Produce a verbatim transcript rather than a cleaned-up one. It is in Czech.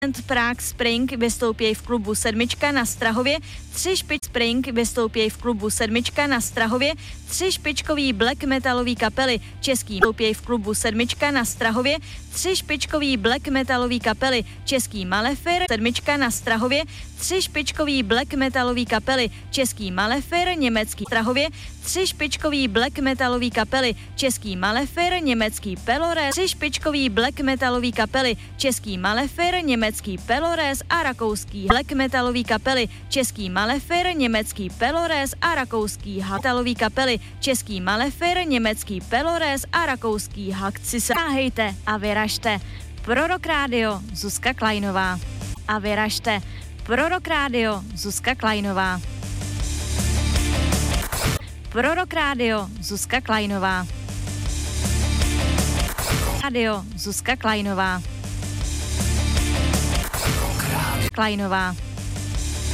Prague Spring vystoupí v klubu Sedmička na Strahově, tři špič Spring vystoupí v klubu Sedmička na Strahově, tři špičkový black metalový kapely český vystoupí v klubu Sedmička na Strahově, tři špičkový black metalový kapely český Malefer, Sedmička na Strahově, tři špičkový black metalový kapely český Malefer, německý Strahově, tři špičkový black metalový kapely český Malefer, německý Pelores, tři špičkový black metalový kapely český Malefer, německý Pelores a rakouský black metalový kapely český Malefer, německý Pelores a rakouský metalový kapely český Malefer, německý Pelores a rakouský Hakci. Sáhejte a vyražte. Prorok rádio Zuzka Klajnová. A vyražte. Prorok rádio Zuzka Klajnová. Prorok rádio Zuzka Klajnová. Rádio Zuzka Klajnová. Klajnová.